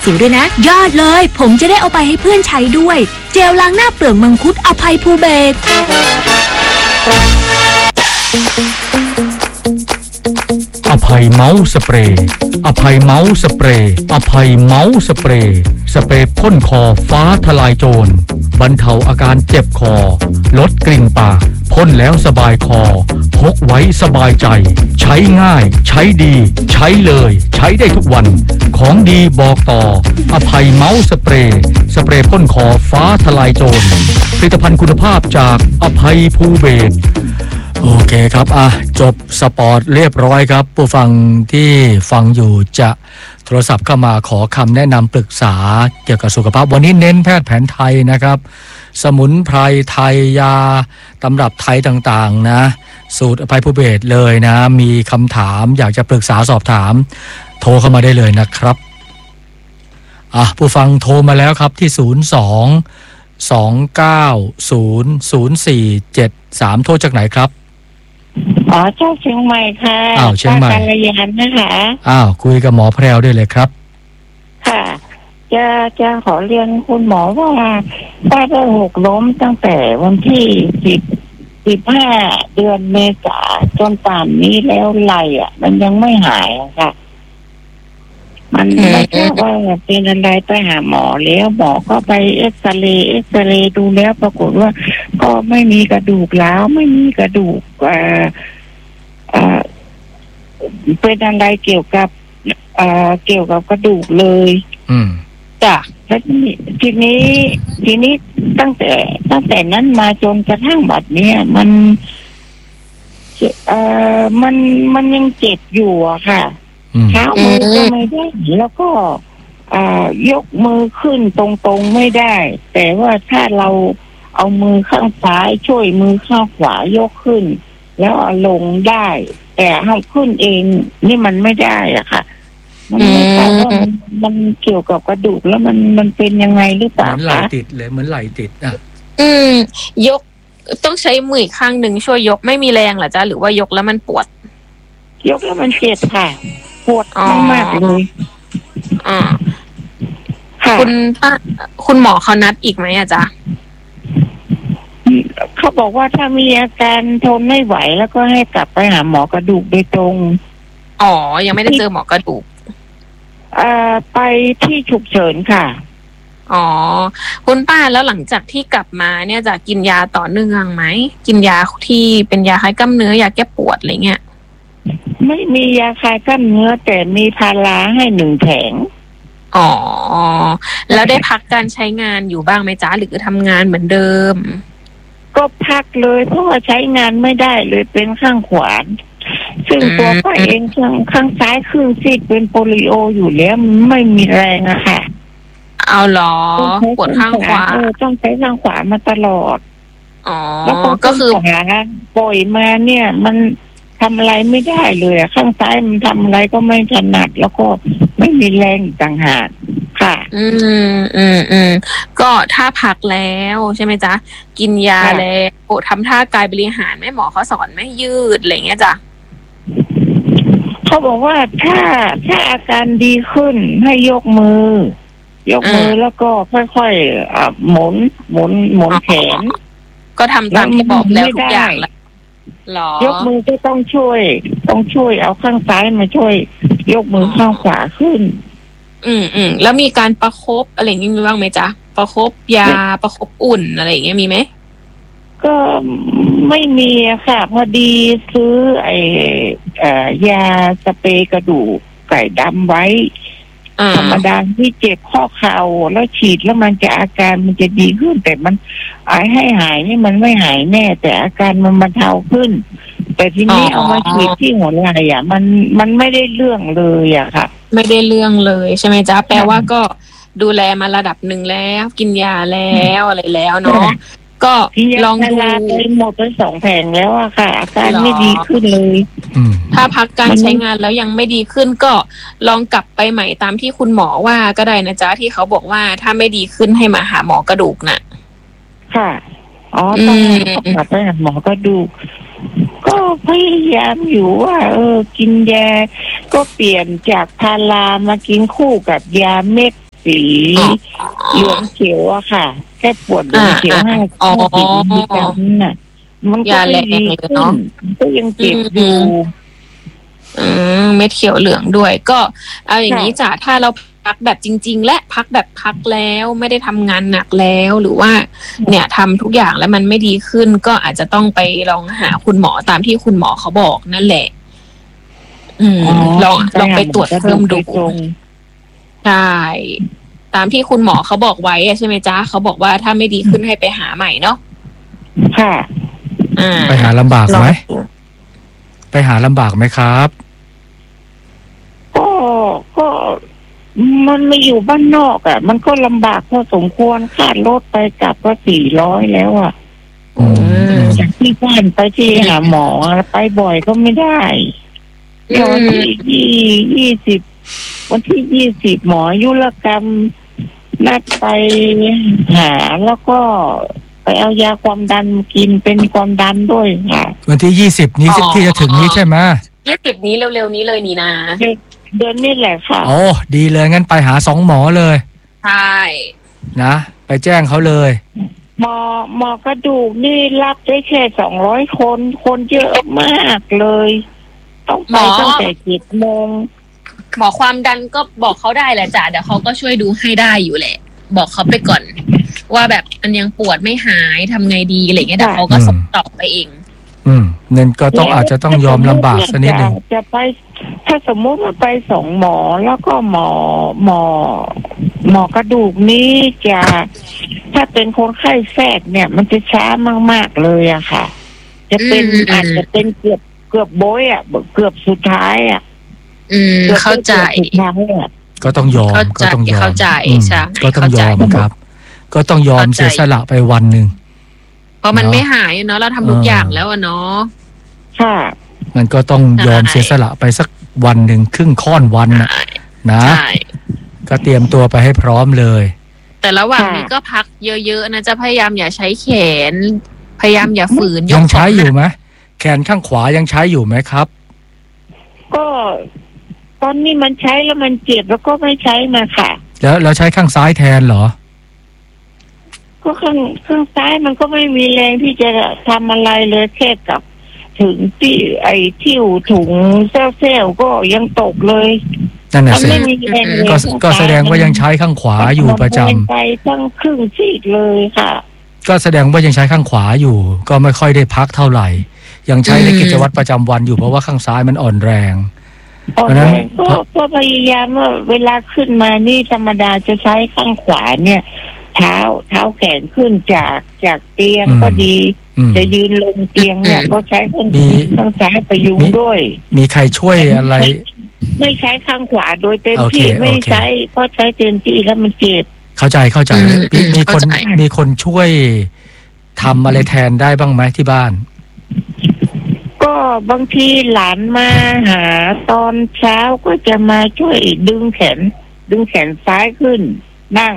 สิวด้วยนะยอดเลยผมจะได้เอาไปให้เพื่อนใช้ด้วยเจลล้างหน้าเปลือกมังคุดอภัยภูเบศรอภัยเมาส์สเปรย์อภัยเมาส์สเปรย์อภัยเมาส์สเปรย์สเปรย์พ่นคอฟ้าทลายโจรบรรเทาอาการเจ็บคอลดกลิ่นปากพ่นแล้วสบายคอพกไว้สบายใจใช้ง่ายใช้ดีใช้เลยใช้ได้ทุกวันของดีบอกต่ออภัยเมาส์สเปรย์สเปรย์พ่นคอฟ้าทลายโจรผลิตภัณฑ์คุณภาพจากอภัยภูเบศรโอเคครับจบสปอร์ตเรียบร้อยครับผู้ฟังที่ฟังอยู่จะโทรศัพท์เข้ามาขอคำแนะนำปรึกษาเกี่ยวกับสุขภาพวันนี้เน้นแพทย์แผนไทยนะครับสมุนไพรไทยยาตำรับไทยต่างๆนะสูตรอภัยภูเบศรเลยนะมีคำถามอยากจะปรึกษาสอบถามโทรเข้ามาได้เลยนะครับผู้ฟังโทรมาแล้วครับที่02-290-0473โทรจากไหนครับเจ้าเชียงใหม่ค่ะเชียงใหม่กัลยาณนะคะคุยกับหมอแพรวได้เลยครับค่ะจะขอเรียนคุณหมอว่าป้าได้หกล้มตั้งแต่วันที่15 เดือนเมษาจนป่านนี้แล้วไหล่มันยังไม่หายค่ะมันไม่ใช่ว่าเป็นอะไรไปหาหมอแล้วหมอก็ไปเอ็กซเรย์ดูแล้วปรากฏว่าก็ไม่มีกระดูกร้าวไม่มีกระดูกเป็นอะไรเกี่ยวกับกระดูกเลยจ้ะแล้วทีนี้ตั้งแต่นั้นมาจนกระทั่งบัดนี้มันยังเจ็บอยู่อะค่ะเท้ามือก็ไม่ได้แล้วก็ยกมือขึ้นตรงๆไม่ได้แต่ว่าถ้าเราเอามือข้างซ้ายช่วยมือข้างขวายกขึ้นแล้วเอาลงได้แต่ให้ขึ้นเองนี่มันไม่ได้อ่ะค่ะมันไม่ทราบว่ามันเกี่ยวกับกระดูกแล้วมันเป็นยังไงหรือเปล่าคะเหมือนไหลติดเลยเหมือนไหลติดยกต้องใช้มืออีกข้างหนึ่งช่วยยกไม่มีแรงเหรอจ๊ะหรือว่ายกแล้วมันปวดยกแล้วมันเจ็บค่ะปวดมากเลยคุณหมอเขานัดอีกไหมอะจ๊ะเขาบอกว่าถ้ามีอาการทนไม่ไหวแล้วก็ให้กลับไปหาหมอกระดูกโดยตรงยังไม่ได้เจอหมอกระดูกไปที่ฉุกเฉินค่ะคุณป้าแล้วหลังจากที่กลับมาเนี่ยจะกินยาต่อเนื่องไหมกินยาที่เป็นยาคลายกล้ามเนื้อยาแก้ปวดอะไรเงี้ยไม่มียาคลายกล้ามเนื้อแต่มีพาราให้1 แผงแล้วได้พักการใช้งานอยู่บ้างไหมจ๊ะหรือทำงานเหมือนเดิมก็พักเลยเพราะว่าใช้งานไม่ได้เลยเป็นข้างขวาซึ่งตัวป้าเองข้างซ้ายครึ่งซีกเป็นโปลิโออยู่แล้วไม่มีแรงอะค่ะเอาหรอปวดข้างขวาต้องใช้ข้างขวามาตลอดแล้วก็คือปล่อยมาเนี่ยมันทำอะไรไม่ได้เลยข้างซ้ายมันทำอะไรก็ไม่ถนัดแล้วก็ไม่มีแรงต่างหากค่ะก็ถ้าพักแล้วใช่ไหมจ๊ะกินยาแล้วทำท่ากายบริหารแม่หมอเขาสอนไม่ยืดอะไรเงี้ยจ้ะเขาบอกว่าถ้าอาการดีขึ้นให้ยกมือแล้วก็ค่อยๆหมุนแขนก็ทำตามที่บอกแล้วทุกอย่างแล้วยกมือก็ต้องช่วยเอาข้างซ้ายมาช่วยยกมือข้างขวาขึ้นแล้วมีการประคบอะไรอย่างงี้มีบ้างไหมจ๊ะประคบยาประคบอุ่นอะไรอย่างเงี้ยมีไหมก็ไม่มีค่ะพอดีซื้อยาสเปรย์กระดูกไก่ดำไว้ธรรมดาที่เจ็บข้อเข่าแล้วฉีดแล้วมันจะอาการมันจะดีขึ้นแต่มันให้หายนี่มันไม่หายแน่แต่อาการมันบรรเทาขึ้นแต่ทีนี้เอามาฉีดที่หัวไหล่มันไม่ได้เรื่องเลยอะค่ะไม่ได้เรื่องเลยใช่ไหมจ๊ะแปลว่าก็ดูแลมาระดับหนึ่งแล้วกินยาแล้วอะไรแล้วเนาะก็ลองดูหมดไป2 แผงแล้วอะค่ะอาการไม่ดีขึ้นเลยถ้าพักการใช้งานแล้วยังไม่ดีขึ้นก็ลองกลับไปใหม่ตามที่คุณหมอว่าก็ได้นะจ๊ะที่เขาบอกว่าถ้าไม่ดีขึ้นให้มาหาหมอกระดูกน่ะค่ะต้องกลับไปหาหมอกระดูกก็พยายามอยู่ว่ากินยาก็เปลี่ยนจากพารามากินคู่กับยาเม็ดสีเหลืองเขียวอะค่ะแค่ปวดเหลืองเขียว50 มิลลิกรัมน่ะมันก็ไม่ดีขึ้นก็ยังเจ็บอยู่เม็ดเขียวเหลืองด้วยก็เอาอย่างนี้จ้ะถ้าเราพักแบบจริงๆและพักแบบพักแล้วไม่ได้ทำงานหนักแล้วหรือว่าเนี่ยทำทุกอย่างแล้วมันไม่ดีขึ้นก็อาจจะต้องไปลองหาคุณหมอตามที่คุณหมอเขาบอกนั่นแหละลองไปตรวจเพิ่มดูใช่ตามที่คุณหมอเขาบอกไว้ใช่ไหมจ๊ะเขาบอกว่าถ้าไม่ดีขึ้นให้ไปหาใหม่เนาะค่ะไปหาลำบากไหมไปหาลำบากไหมครับก็มันมาอยู่บ้านนอกอ่ะมันก็ลำบากพอสมควรค่ารถไปกลับก็400แล้วอ่ะจากที่บ้านไปที่หาหมอไปบ่อยก็ไม่ได้วันที่20หมอยุรกรรมนัดไปหาแล้วก็ไปเอายาความดันกินเป็นความดันด้วยค่ะวันที่20นี้ที่จะถึงนี้ใช่ไหม 20นี้เร็วๆนี้เลยนี่นะเดือนนี้แหละค่ะโอ้ดีเลยงั้นไปหา2 หมอเลยใช่นะไปแจ้งเขาเลยหมอกระดูกนี่รับได้แค่200คนเยอะมากเลยต้องไปตั้งแต่7 โมงหมอความดันก็บอกเขาได้แหละจ้ะเดี๋ยวเขาก็ช่วยดูให้ได้อยู่แหละบอกเขาไปก่อนว่าแบบมันยังปวดไม่หายทำไงดีอะไรเงี้ยเดี๋ยวเขาก็ส่งต่อไปเองเงินก็ต้องอาจจะต้องยอมลำบากสักนิดนึงจะไปถ้าสมมุติว่าไป2 หมอแล้วก็หมอกระดูกนี้จะถ้าเป็นคนไข้แทรกเนี่ยมันจะช้ามากๆเลยอะค่ะจะเป็นอาจจะเป็นเกือบโบยอะเกือบสุดท้ายอะเข้าใจก็ต้องยอมก็ต้องยอมเข้าใจใช่ก็ต้องยอมครับก็ต้องยอมเสียสละไปวันนึงเพราะมันไม่หายเนาะเราทำทุกอย่างแล้วอะเนาะค่ะมันก็ต้องยอมเสียสละไปสักวันนึงครึ่งค่อนวันนะก็เตรียมตัวไปให้พร้อมเลยแต่ระหว่างนี้ก็พักเยอะๆนะจะพยายามอย่าใช้แขนพยายามอย่าฝืนยังใช้อยู่ไหมแขนข้างขวายังใช้อยู่ไหมครับก็ตอนนี้มันใช้แล้วมันเจ็บแล้วก็ไม่ใช้มาค่ะแล้วเราใช้ข้างซ้ายแทนเหรอก็ข้างซ้ายมันก็ไม่มีแรงที่จะทำอะไรเลยแค่กับถึงที่ที่ถุงเซลก็ยังตกเลยนั่นน่ะสิก็แสดงว่ายังใช้ข้างขวาอยู่ประจำไปตั้งครึ่งซีกเลยค่ะก็แสดงว่ายังใช้ข้างขวาอยู่ก็ไม่ค่อยได้พักเท่าไหร่ยังใช้ในกิจวัตรประจำวันอยู่เพราะว่าข้างซ้ายมันอ่อนแรงเพราะนั้นก็พยายามว่าเวลาขึ้นมานี่ธรรมดาจะใช้ข้างขวาเนี่ยเท้าแขนขึ้นจากเตียงก็ดีจะยืนลงเตียงเนี่ยก็ใช้ข้างซ้ายประยุงด้วยมีใครช่วยอะไรไม่ใช้ข้างขวาโดยเต็มที่ไม่ใช้เพราะใช้เต็มที่แล้วมันเจ็บเข้าใจมีคนช่วยทำอะไรแทนได้บ้างไหมที่บ้านก็บางทีหลานมาหาตอนเช้าก็จะมาช่วยดึงแขนซ้ายขึ้นนั่ง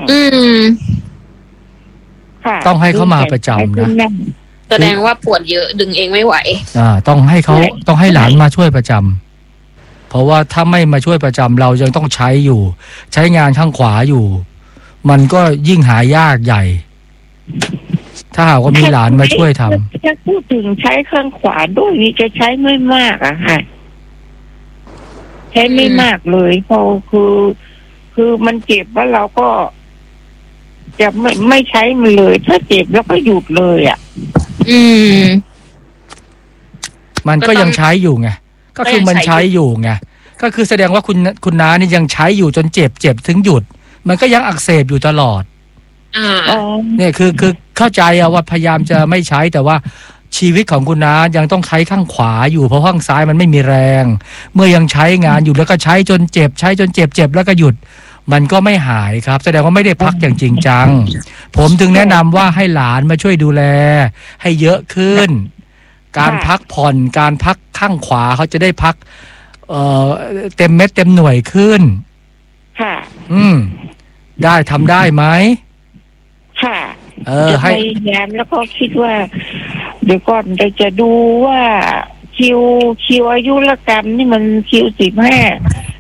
ต้องให้เขามาประจำนะแสดงว่าปวดเยอะดึงเองไม่ไหวต้องให้หลานมาช่วยประจำเพราะว่าถ้าไม่มาช่วยประจำเรายังต้องใช้งานข้างขวาอยู่มันก็ยิ่งหายากใหญ่ถ้าหากว่ามีหลานมาช่วยทำถ้าพูดถึงใช้ข้างขวาด้วยนี่จะใช้ไม่มากอะค่ะใช้ไม่มากเลยเพราะคือมันเจ็บแล้วเราก็จะไม่ใช้มันเลยถ้าเจ็บแล้วก็หยุดเลยอ่ะมันก็ยังใช้อยู่ไงก็คือมันใช้อยู่ไงก็คือแสดงว่าคุณน้านี่ยังใช้อยู่จนเจ็บถึงหยุดมันก็ยังอักเสบอยู่ตลอดเนี่ยคือเข้าใจว่าพยายามจะไม่ใช้แต่ว่าชีวิตของคุณน้ายังต้องใช้ข้างขวาอยู่เพราะข้างซ้ายมันไม่มีแรงเมื่อยังใช้งานอยู่แล้วก็ใช้จนเจ็บแล้วก็หยุดมันก็ไม่หายครับแสดงว่าไม่ได้พักอย่างจริงจังผมถึงแนะนำว่าให้หลานมาช่วยดูแลให้เยอะขึ้นการพักผ่อนการพักข้างขวาเขาจะได้พักเต็มเม็ดเต็มหน่วยขึ้นค่ะได้ทำได้ไหมค่ะจะพยายามแล้วก็คิดว่าเดี๋ยวก่อนจะดูว่าคิวอายุรกรรมนี่มันคิว15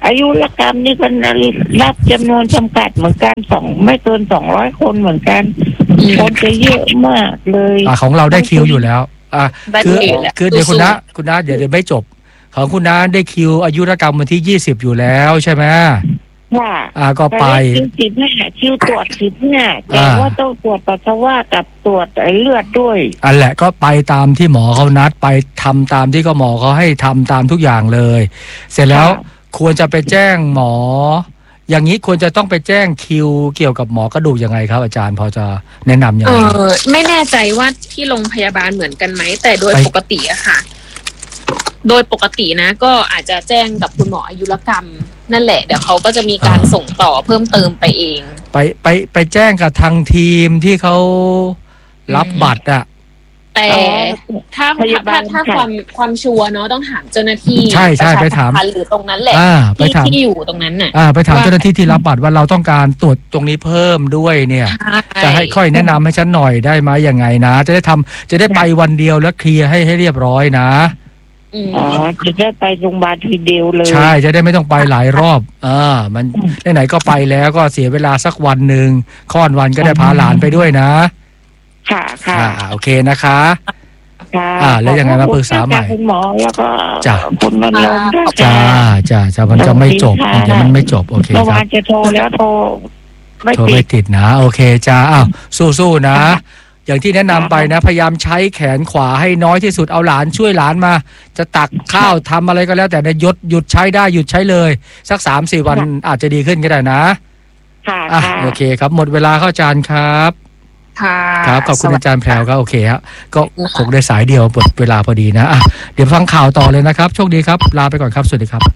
อายุรกรรมนี่ก็รับจำนวนจำกัดเหมือนกันไม่เกิน200 คนเหมือนกันคนจะเยอะมากเลยของเราได้คิวอยู่แล้วคือเดี๋ยวคุณน้าเดี๋ยวไม่จบของคุณน้าได้คิวอายุรกรรมวันที่20อยู่แล้วใช่ไหมก็ไปคิวตรวจ15แต่ว่าต้องตรวจปัสสาวะกับตรวจเลือดด้วยอันแหละก็ไปตามที่หมอเขานัดไปทำตามที่หมอเขาให้ทำตามทุกอย่างเลยเสร็จแล้วควรจะไปแจ้งหมออย่างนี้ควรจะต้องไปแจ้งคิวเกี่ยวกับหมอกระดูกยังไงครับอาจารย์พอจะแนะนำยังไงไม่แน่ใจว่าที่โรงพยาบาลเหมือนกันไหมแต่โดยปกติอะค่ะโดยปกตินะก็อาจจะแจ้งกับคุณหมออายุรกรรมนั่นแหละเดี๋ยวเขาก็จะมีการส่งต่อเพิ่มเติมไปเองไปแจ้งกับทางทีมที่เขารับบัตรอะแต่ถ้าความชัวร์เนาะต้องถามเจ้าหน้าที่ใช่ไปถามหรือตรงนั้นแหละที่อยู่ตรงนั้นน่ะไปถามเจ้าหน้าที่ที่รับบัตรว่าเราต้องการตรวจตรงนี้เพิ่มด้วยเนี่ยจะให้ค่อยแนะนำให้ฉันหน่อยได้ไหมยังไงนะจะได้ไปวันเดียวแล้วเคลียร์ให้เรียบร้อยนะจะได้ไปโรงพยาบาลทีเดียวเลยใช่จะได้ไม่ต้องไปหลายรอบมันไหนก็ไปแล้วก็เสียเวลาสักวันหนึ่งค่อนวันก็ได้พาหลานไปด้วยนะค่ะโอเคนะคะแล้วยังไงมาปรึกษาใหม่คุณหมอแล้วก็คุณมันลงจ้ามันจะไม่จบมันไม่จบโอเคครับเมื่อวานจะโทรแล้วโทรไม่ติดนะโอเคจ้าสู้ๆนะอย่างที่แนะนำไปนะพยายามใช้แขนขวาให้น้อยที่สุดเอาหลานช่วยหลานมาจะตักข้าวทำอะไรก็แล้วแต่หยุดใช้ได้หยุดใช้เลยสัก 3-4 วันอาจจะดีขึ้นก็ได้นะโอเคครับหมดเวลาเข้าอาจารย์ครับครับขอบคุณอาจารย์แพรวครับโอเคครับก็คงได้สายเดียวหมดเวลาพอดีนะเดี๋ยวฟังข่าวต่อเลยนะครับโชคดีครับลาไปก่อนครับสวัสดีครับ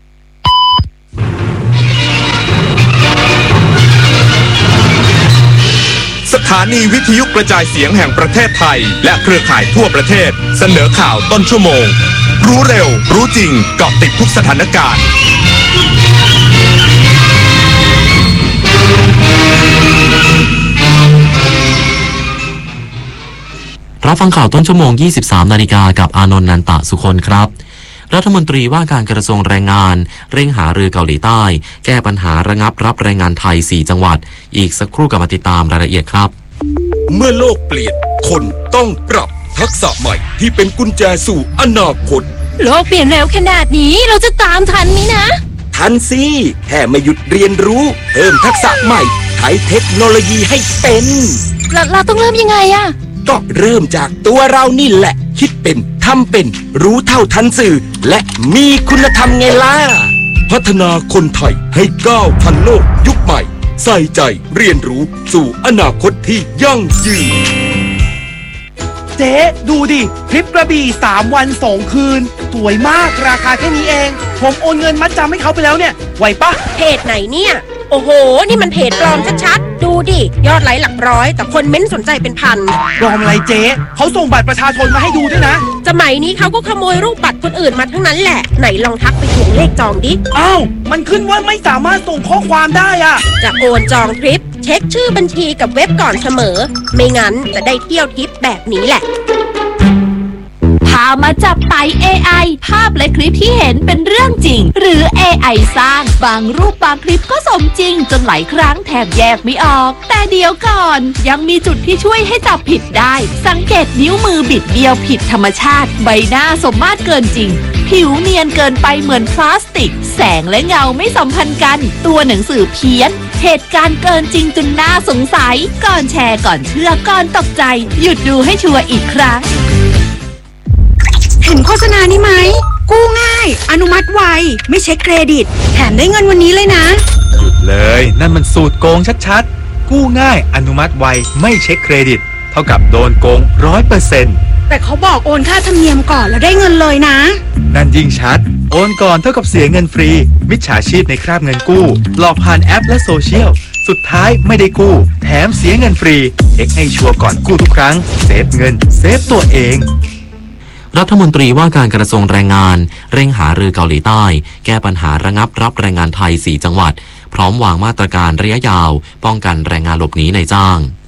สถานีวิทยุกระจายเสียงแห่งประเทศไทยและเครือข่ายทั่วประเทศเสนอข่าวต้นชั่วโมงรู้เร็วรู้จริงเกาะติดทุกสถานการณ์รับฟังข่าวต้นชั่วโมง 23 นาฬิกากับอานนท์ นันตะสุคนครับรัฐมนตรีว่าการกระทรวงแรงงานเร่งหารือเกาหลีใต้แก้ปัญหาระงับรับแรงงานไทย4จังหวัดอีกสักครู่กลับมาติดตามรายละเอียดครับเมื่อโลกเปลี่ยนคนต้องปรับทักษะใหม่ที่เป็นกุญแจสู่อนาคตโลกเปลี่ยนเร็วขนาดนี้เราจะตามทันไหมนะทันสิแค่ไม่หยุดเรียนรู้เพิ่มทักษะใหม่ใช้เทคโนโลยีให้เป็นเราต้องเริ่มยังไงอะก็เริ่มจากตัวเรานี่แหละคิดเป็นทำเป็นรู้เท่าทันสื่อและมีคุณธรรมไงล่ะพัฒนาคนไทยให้ก้าวทันโลกยุคใหม่ใส่ใจเรียนรู้สู่อนาคตที่ยั่งยืนเจ๊ดูดิทริปกระบี่3 วัน 2 คืนสวยมากราคาแค่นี้เองผมโอนเงินมัดจำให้เขาไปแล้วเนี่ยไหวปะเพจไหนเนี่ยโอ้โหนี่มันเพจปลอมชัดๆดูดิยอดไลค์หลักร้อยแต่คนเม้นสนใจเป็นพันปลอมอะไรเจ๊เขาส่งบัตรประชาชนมาให้ดูด้วยนะสมัยนี้เขาก็ขโมยรูปบัตรคนอื่นมาทั้งนั้นแหละไหนลองทักไปทวงเลขจองดิอ้าวมันขึ้นว่าไม่สามารถส่งข้อความได้อะจะโอนจองทริปเช็คชื่อบัญชีกับเว็บก่อนเสมอไม่งั้นจะได้เที่ยวทริปแบบนี้แหละพามาจับไต่ AI ภาพและคลิปที่เห็นเป็นเรื่องจริงหรือ AI สร้างบางรูปบางคลิปก็สมจริงจนหลายครั้งแทบแยกไม่ออกแต่เดี๋ยวก่อนยังมีจุดที่ช่วยให้จับผิดได้สังเกตนิ้วมือบิดเบี้ยวผิดธรรมชาติใบหน้าสมมาตรเกินจริงผิวเนียนเกินไปเหมือนพลาสติกแสงและเงาไม่สัมพันธ์กันตัวหนังสือเพี้ยนเหตุการณ์เกินจริงจนน่าสงสัยก่อนแชร์ก่อนเชื่อก่อนตกใจหยุดดูให้ชัวร์อีกครั้งเห็นโฆษณานี้ไหมกู้ง่ายอนุมัติไวไม่เช็คเครดิตแถมได้เงินวันนี้เลยนะหยุดเลยนั่นมันสูตรโกงชัดๆกู้ง่ายอนุมัติไวไม่เช็คเครดิตเท่ากับโดนโกง 100% แต่เขาบอกโอนค่าธรรมเนียมก่อนแล้วได้เงินเลยนะนั่นยิ่งชัดโอนก่อนเท่ากับเสียเงินฟรีมิจฉาชีพในคราบเงินกู้หลอกผ่านแอปและโซเชียลสุดท้ายไม่ได้กู้แถมเสียเงินฟรีเช็คให้ชัวร์ก่อนกู้ทุกครั้งเซฟเงินเซฟตัวเองรัฐมนตรีว่าการกระทรวงแรงงานเร่งหารือเกาหลีใต้แก้ปัญหาระงับรับแรงงานไทย4จังหวัดพร้อมวางมาตรการระยะยาวป้องกันแรงงานหลบหนีนายจ้าง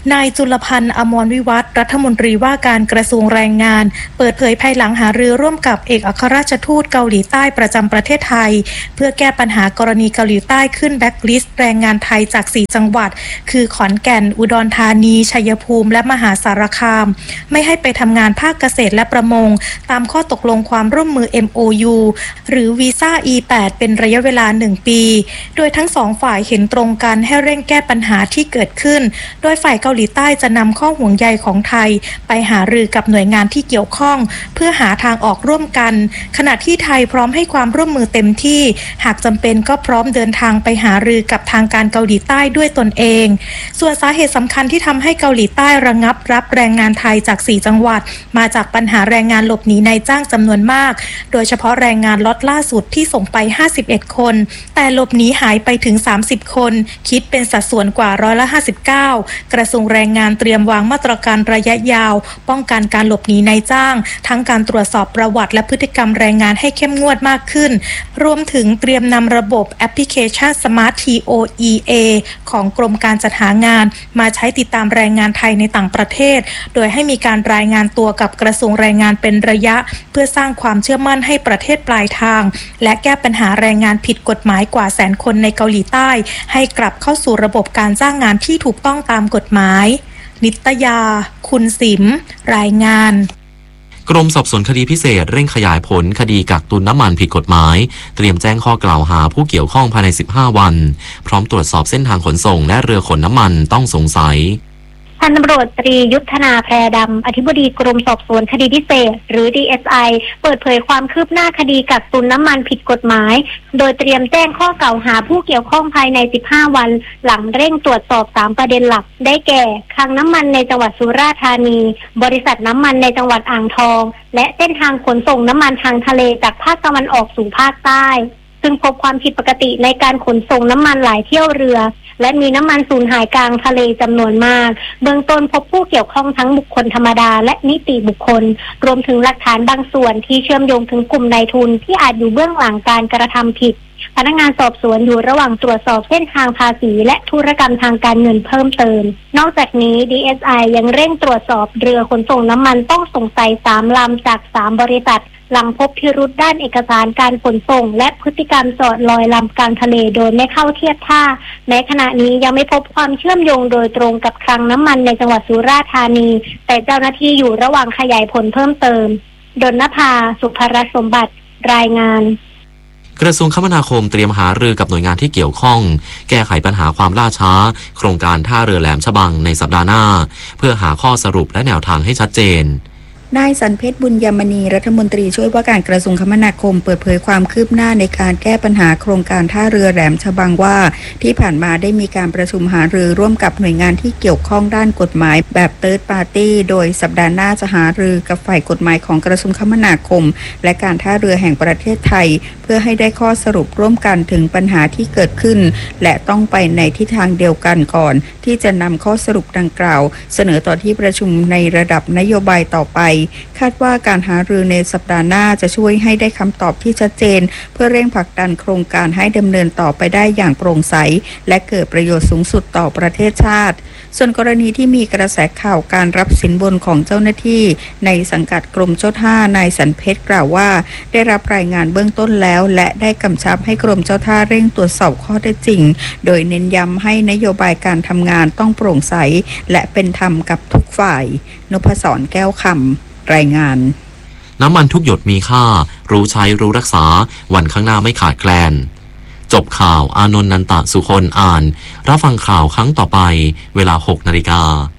นายจุลพันธ์อมรวิวัฒน์รัฐมนตรีว่าการกระทรวงแรงงานเปิดเผยภายหลังหารือร่วมกับเอกอัครราชทูตเกาหลีใต้ประจำประเทศไทยเพื่อแก้ปัญหากรณีเกาหลีใต้ขึ้นแบล็คลิสต์แรงงานไทยจาก4จังหวัดคือขอนแก่นอุดรธานีชัยภูมิและมหาสารคามไม่ให้ไปทำงานภาคเกษตรและประมงตามข้อตกลงความร่วมมือ MOU หรือวีซ่า E8 เป็นระยะเวลา1 ปีโดยทั้ง2ฝ่ายเห็นตรงกันให้เร่งแก้ปัญหาที่เกิดขึ้นโดยฝ่ายเกาหลีใต้จะนำข้อห่วงใยของไทยไปหารือกับหน่วยงานที่เกี่ยวข้องเพื่อหาทางออกร่วมกันขณะที่ไทยพร้อมให้ความร่วมมือเต็มที่หากจำเป็นก็พร้อมเดินทางไปหารือกับทางการเกาหลีใต้ด้วยตนเองส่วนสาเหตุสำคัญที่ทำให้เกาหลีใต้ระงับรับแรงงานไทยจาก4จังหวัดมาจากปัญหาแรงงานหลบหนีนายจ้างจำนวนมากโดยเฉพาะแรงงานล็อตล่าสุดที่ส่งไป51คนแต่หลบหนีหายไปถึง30คนคิดเป็นสัดส่วนกว่า59%กระทรวงแรงงานเตรียมวางมาตรการระยะยาวป้องกันการหลบหนีนายจ้างทั้งการตรวจสอบประวัติและพฤติกรรมแรงงานให้เข้มงวดมากขึ้นรวมถึงเตรียมนำระบบแอปพลิเคชัน Smart TOEA ของกรมการจัดหางานมาใช้ติดตามแรงงานไทยในต่างประเทศโดยให้มีการรายงานตัวกับกระทรวงแรงงานเป็นระยะเพื่อสร้างความเชื่อมั่นให้ประเทศปลายทางและแก้ปัญหาแรงงานผิดกฎหมายกว่า100,000 คนในเกาหลีใต้ให้กลับเข้าสู่ระบบการจ้างงานที่ถูกต้องตามกฎหมายนิตยาคุณสิมรายงานกรมสอบสวนคดีพิเศษเร่งขยายผลคดีกักตุนน้ำมันผิดกฎหมายเตรียมแจ้งข้อกล่าวหาผู้เกี่ยวข้องภายใน15 วันพร้อมตรวจสอบเส้นทางขนส่งและเรือขนน้ำมันต้องสงสัยพันตำรวจตรียุทธนาแพรดำอธิบดีกรมสอบสวนคดีพิเศษหรือ DSI เปิดเผยความคืบหน้าคดีกักตุนน้ำมันผิดกฎหมายโดยเตรียมแจ้งข้อกล่าวหาผู้เกี่ยวข้องภายใน15 วันหลังเร่งตรวจสอบ3ประเด็นหลักได้แก่คลังน้ำมันในจังหวัดสุราษฎร์ธานีบริษัทน้ำมันในจังหวัดอ่างทองและเส้นทางขนส่งน้ำมันทางทะเลจากภาคตะวันออกสู่ภาคใต้ซึ่งพบความผิดปกติในการขนส่งน้ำมันหลายเที่ยวเรือและมีน้ำมันสูญหายกลางทะเลจำนวนมากเบื้องต้นพบผู้เกี่ยวข้องทั้งบุคคลธรรมดาและนิติบุคคลรวมถึงหลักฐานบางส่วนที่เชื่อมโยงถึงกลุ่มนายทุนที่อาจอยู่เบื้องหลังการกระทำผิดพนักงานสอบสวนอยู่ระหว่างตรวจสอบเส้นทางภาษีและธุรกรรมทางการเงินเพิ่มเติมนอกจากนี้ DSI ยังเร่งตรวจสอบเรือขนส่งน้ำมันต้องสงสัย3 ลำจาก3 บริษัทหลังพบพิรุธด้านเอกสารการขนส่งและพฤติกรรมจอดลอยลำกลางทะเลโดยไม่เข้าเทียบท่าแม้ขณะนี้ยังไม่พบความเชื่อมโยงโดยตรงกับคลังน้ำมันในจังหวัดสุราษฎร์ธานีแต่เจ้าหน้าที่อยู่ระหว่างขยายผลเพิ่มเติมดลนภาสุภรัตน์สมบัติรายงานกระทรวงคมนาคมเตรียมหารือกับหน่วยงานที่เกี่ยวข้องแก้ไขปัญหาความล่าช้าโครงการท่าเรือแหลมฉบังในสัปดาห์หน้าเพื่อหาข้อสรุปและแนวทางให้ชัดเจนนายสันเพชรบุญยมณีรัฐมนตรีช่วยว่าการกระทรวงคมนาคมเปิดเผยความคืบหน้าในการแก้ปัญหาโครงการท่าเรือแหลมฉบังว่าที่ผ่านมาได้มีการประชุมหารือร่วมกับหน่วยงานที่เกี่ยวข้องด้านกฎหมายแบบเติร์ดปาร์ตี้โดยสัปดาห์หน้าจะหารือกับฝ่ายกฎหมายของกระทรวงคมนาคมและการท่าเรือแห่งประเทศไทยเพื่อให้ได้ข้อสรุปร่วมกันถึงปัญหาที่เกิดขึ้นและต้องไปในทิศทางเดียวกันก่อนที่จะนำข้อสรุปดังกล่าวเสนอต่อที่ประชุมในระดับนโยบายต่อไปคาดว่าการหารือในสัปดาห์หน้าจะช่วยให้ได้คำตอบที่ชัดเจนเพื่อเร่งผลักดันโครงการให้ดำเนินต่อไปได้อย่างโปร่งใสและเกิดประโยชน์สูงสุดต่อประเทศชาติส่วนกรณีที่มีกระแสข่าวการรับสินบนของเจ้าหน้าที่ในสังกัดกรมเจ้าท่านายสันเพชรกล่าวว่าได้รับรายงานเบื้องต้นแล้วและได้กำชับให้กรมเจ้าท่าเร่งตรวจสอบข้อเท็จจริงโดยเน้นย้ำให้นโยบายการทำงานต้องโปร่งใสและเป็นธรรมกับทุกฝ่ายนพศรแก้วคำรายงานน้ำมันทุกหยดมีค่ารู้ใช้รู้รักษาวันข้างหน้าไม่ขาดแคลนจบข่าวอานนท์นันตะสุคนอ่านรับฟังข่าวครั้งต่อไปเวลา 6 นาฬิกา